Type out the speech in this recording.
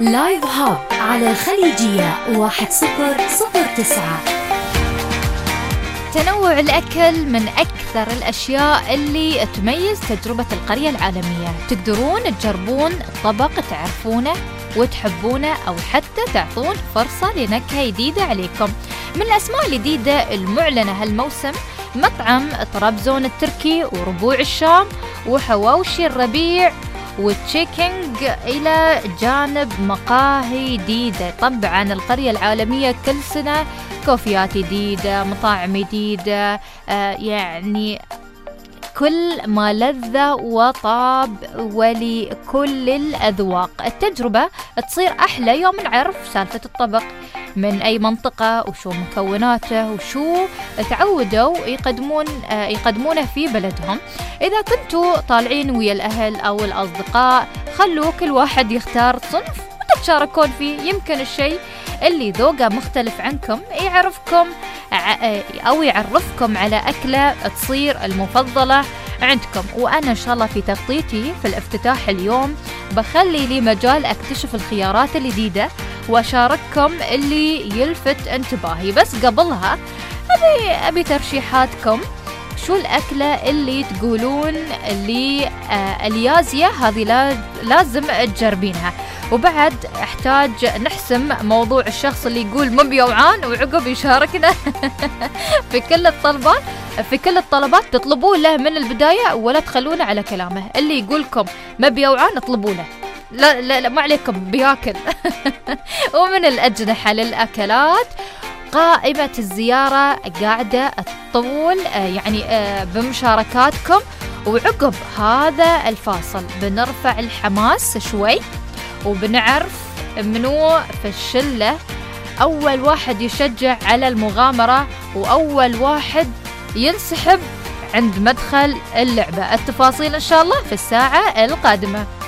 لايف هاب على الخليجية 1009. تنوع الأكل من أكثر الأشياء اللي تميز تجربة القرية العالمية. تقدرون تجربون طبق تعرفونه وتحبونه أو حتى تعطون فرصة لنكهة جديدة عليكم. من الأسماء الجديدة المعلنة هالموسم مطعم طرابزون التركي وربوع الشام وحواوشي الربيع وتشيكينج، إلى جانب مقاهي جديدة. طبعا القرية العالمية كل سنة كوفيات جديدة، مطاعم جديدة، يعني كل ما لذ وطاب ولكل الأذواق. التجربة تصير أحلى يوم نعرف سالفة الطبق، من أي منطقة وشو مكوناته وشو تعودوا يقدمونه في بلدهم. إذا كنتوا طالعين ويا الأهل أو الأصدقاء خلوا كل واحد يختار صنف وتتشاركون فيه. يمكن الشيء اللي ذوقه مختلف عنكم يعرفكم أو يعرفكم على أكلة تصير المفضلة عندكم. وأنا إن شاء الله في تغطيتي في الافتتاح اليوم بخلي لي مجال أكتشف الخيارات الجديدة وأشارككم اللي يلفت انتباهي. بس قبلها أبي ترشيحاتكم. شو الأكلة اللي تقولون اللي اليازية هذه لازم تجربينها؟ وبعد احتاج نحسم موضوع الشخص اللي يقول مبي جوعان وعقب يشاركنا في كل الطلبات تطلبوا له من البداية ولا تخلونه على كلامه. اللي يقولكم مبي جوعان اطلبوا له، لا لا لا ما عليكم بياكل. ومن الأجنحة للأكلات قائمة الزيارة قاعدة تطول يعني بمشاركاتكم. وعقب هذا الفاصل بنرفع الحماس شوي وبنعرف منو في الشلة أول واحد يشجع على المغامرة وأول واحد ينسحب عند مدخل اللعبة. التفاصيل إن شاء الله في الساعة القادمة.